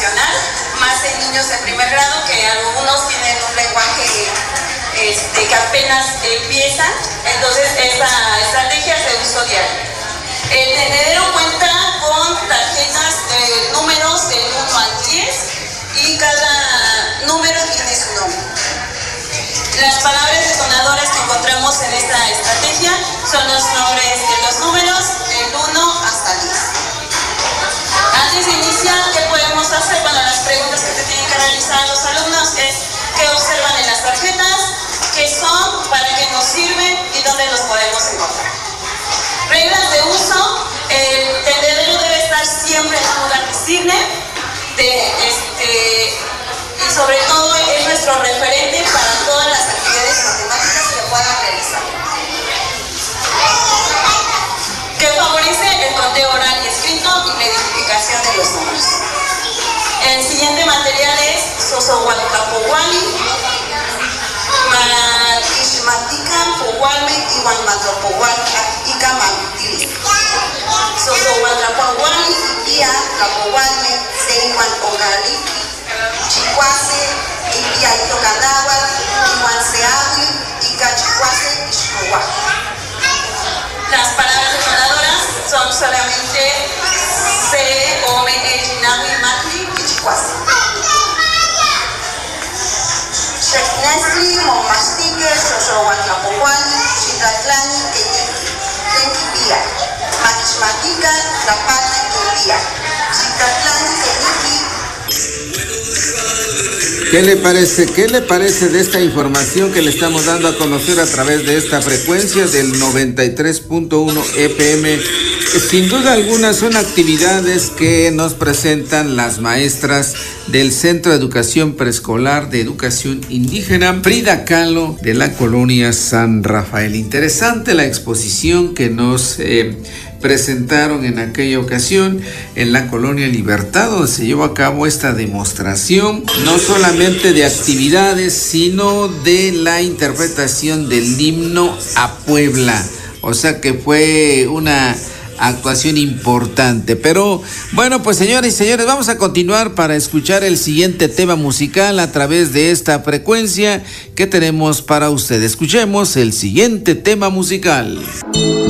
tradicional, más en niños de primer grado, que algunos tienen un lenguaje que apenas empiezan, entonces esta estrategia es de uso diario. El tendedero cuenta con tarjetas de números del 1 al 10 y cada número tiene su nombre. Las palabras detonadoras que encontramos en esta estrategia son los nombres de los números del 1 hasta 10. Antes de iniciar, ¿qué podemos hacer? Bueno, las preguntas que se tienen que realizar los alumnos es qué observan en las tarjetas, qué son, para qué nos sirven y dónde los podemos encontrar. Reglas de uso: el tendedero debe estar siempre en un lugar visible, y sobre todo es nuestro referente para todas las actividades matemáticas que puedan realizar. Que favorece el conteo oral y escrito y la identificación de los números. El siguiente material es Sosohualcapowali, Ishmatican, Powalme, Iwan Matropowal, Ikamantili. Sosohualcapowali, Ia, Capowalme, Seiwan Ogali, Chicuase, Ia Itocanahual, Iwan Seahui, Ica Chicuase, Ishkohual. Las palabras detonadoras son solamente C, Ome, Ejinahui, Matli y Chicuase. Nesli, Momastique, Sosohualcapowali, Chitatlani, Kenquipia, Machmatica, Tlapalme, Kenquipia, Chitatlani, Kenquipia. ¿Qué le parece? ¿Qué le parece de esta información que le estamos dando a conocer a través de esta frecuencia del 93.1 FM? Sin duda alguna son actividades que nos presentan las maestras del Centro de Educación Preescolar de Educación Indígena Frida Kahlo de la colonia San Rafael. Interesante la exposición que nos presentaron en aquella ocasión en la colonia Libertad, donde se llevó a cabo esta demostración, no solamente de actividades, sino de la interpretación del himno a Puebla. O sea que fue una actuación importante. Pero bueno, pues señoras y señores, vamos a continuar para escuchar el siguiente tema musical a través de esta frecuencia que tenemos para ustedes. Escuchemos el siguiente tema musical.